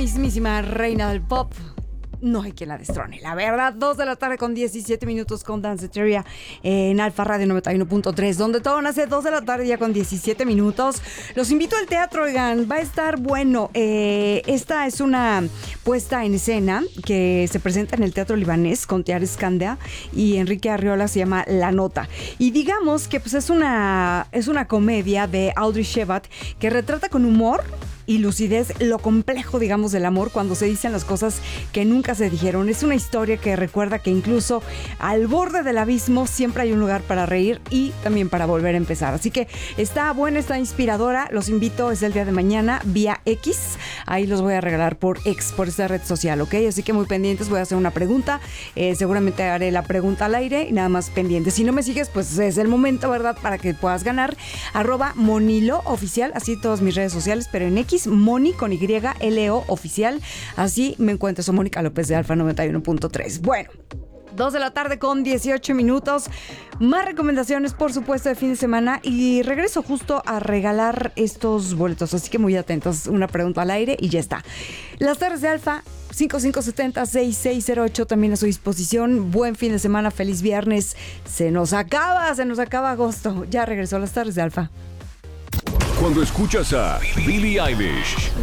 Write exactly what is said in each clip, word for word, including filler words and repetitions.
Mismísima reina del pop. No hay quien la destrone, la verdad. Dos de la tarde con diecisiete minutos con Danceteria en Alfa Radio noventa y uno punto tres, donde todo nace. Dos de la tarde ya con diecisiete minutos. Los invito al teatro, oigan, va a estar bueno. Eh, esta es una puesta en escena que se presenta en el Teatro Libanés con Tiare Scandia y Enrique Arriola, se llama La Nota. Y digamos que pues es una, es una comedia de Audrey Shebat que retrata con humor y lucidez lo complejo, digamos, del amor cuando se dicen las cosas que nunca se dijeron. Es una historia que recuerda que incluso al borde del abismo siempre hay un lugar para reír y también para volver a empezar. Así que está buena, está inspiradora. Los invito, es el día de mañana vía X. Ahí los voy a regalar por X, por esta red social, ¿ok? Así que muy pendientes, voy a hacer una pregunta. Eh, seguramente haré la pregunta al aire y nada más pendientes. Si no me sigues, pues es el momento, ¿verdad? Para que puedas ganar. Arroba Monilo Oficial, así todas mis redes sociales, pero en X, Moni con Y, L O Oficial. Así me encuentro, soy Mónica López de Alfa noventa y uno punto tres. Bueno, dos de la tarde con dieciocho minutos. Más recomendaciones, por supuesto, de fin de semana. Y regreso justo a regalar estos boletos. Así que muy atentos. Una pregunta al aire y ya está. Las tardes de Alfa, cinco cinco siete cero, seis seis cero ocho, también a su disposición. Buen fin de semana, feliz viernes. Se nos acaba, se nos acaba agosto. Ya regresó a las tardes de Alfa. Cuando escuchas a Billie Eilish,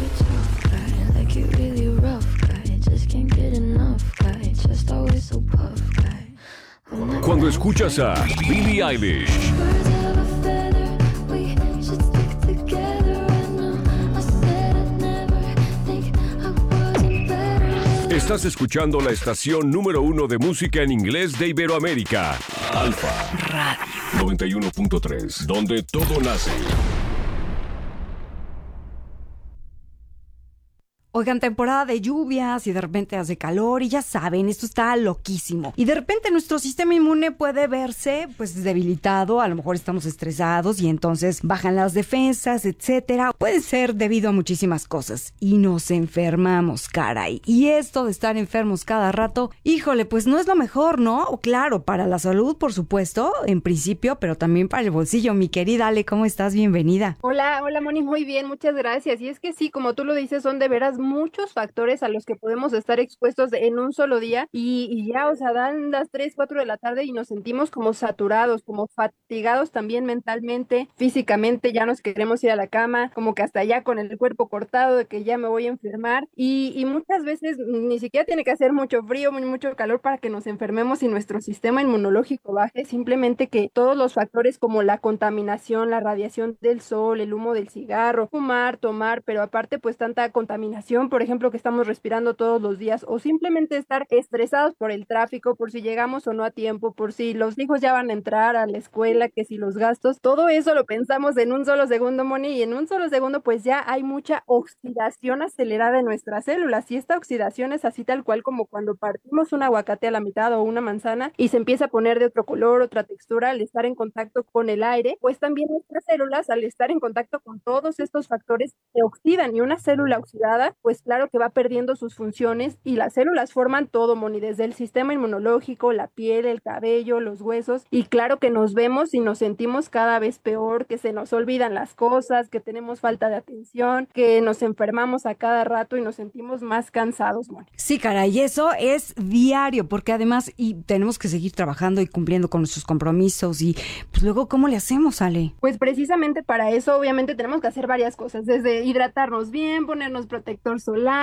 cuando escuchas a Billie Eilish, estás escuchando la estación número uno de música en inglés de Iberoamérica, Alfa Radio noventa y uno punto tres, donde todo nace. Oigan, temporada de lluvias y de repente hace calor y ya saben, esto está loquísimo. Y de repente nuestro sistema inmune puede verse pues debilitado, a lo mejor estamos estresados y entonces bajan las defensas, etcétera. Puede ser debido a muchísimas cosas y nos enfermamos, caray. Y esto de estar enfermos cada rato, híjole, pues no es lo mejor, ¿no? Claro, para la salud, por supuesto, en principio, pero también para el bolsillo. Mi querida Ale, ¿cómo estás? Bienvenida. Hola, hola Moni, muy bien, muchas gracias. Y es que sí, como tú lo dices, son de veras muchos factores a los que podemos estar expuestos en un solo día y, y ya, o sea, dan las tres, cuatro de la tarde y nos sentimos como saturados, como fatigados también mentalmente, físicamente, ya nos queremos ir a la cama, como que hasta ya con el cuerpo cortado de que ya me voy a enfermar y, y muchas veces ni siquiera tiene que hacer mucho frío, muy, mucho calor para que nos enfermemos y nuestro sistema inmunológico baje, simplemente que todos los factores como la contaminación, la radiación del sol, el humo del cigarro, fumar, tomar, pero aparte pues tanta contaminación, por ejemplo, que estamos respirando todos los días, o simplemente estar estresados por el tráfico, por si llegamos o no a tiempo, por si los hijos ya van a entrar a la escuela, que si los gastos, todo eso lo pensamos en un solo segundo, Moni, y en un solo segundo pues ya hay mucha oxidación acelerada en nuestras células, y esta oxidación es así tal cual como cuando partimos un aguacate a la mitad o una manzana y se empieza a poner de otro color, otra textura al estar en contacto con el aire, pues también nuestras células al estar en contacto con todos estos factores se oxidan, y una célula oxidada pues claro que va perdiendo sus funciones y las células forman todo, Moni, desde el sistema inmunológico, la piel, el cabello, los huesos, y claro que nos vemos y nos sentimos cada vez peor, que se nos olvidan las cosas, que tenemos falta de atención, que nos enfermamos a cada rato y nos sentimos más cansados, Moni. Sí, caray, eso es diario, porque además y tenemos que seguir trabajando y cumpliendo con nuestros compromisos y pues luego, ¿cómo le hacemos, Ale? Pues precisamente para eso obviamente tenemos que hacer varias cosas, desde hidratarnos bien, ponernos protector solar,